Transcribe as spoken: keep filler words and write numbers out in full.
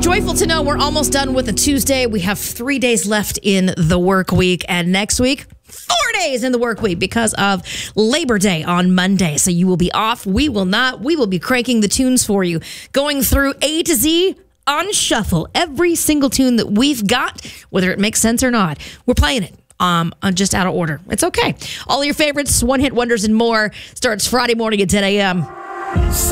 Joyful to know we're almost done with a Tuesday. We have three days left in the work week, and next week, four days in the work week because of Labor Day on Monday. So you will be off. We will not. We will be cranking the tunes for you, going through A to Z on shuffle. Every single tune that we've got, whether it makes sense or not, we're playing it. Um, just out of order. It's okay. All your favorites, one-hit wonders, and more starts Friday morning at ten a.m.